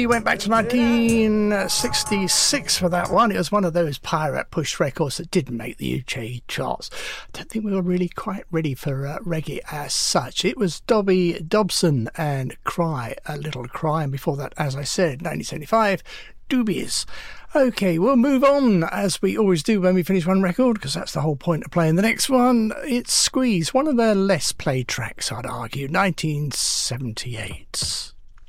You went back to 1966 for that one. It was one of those pirate push records that didn't make the UK charts. I don't think we were really quite ready for reggae as such. It was Dobby Dobson and Cry, A Little Cry, and before that, as I said, 1975, Doobies. Okay, we'll move on, as we always do when we finish one record, because that's the whole point of playing the next one. It's Squeeze, one of their less played tracks, I'd argue, 1978.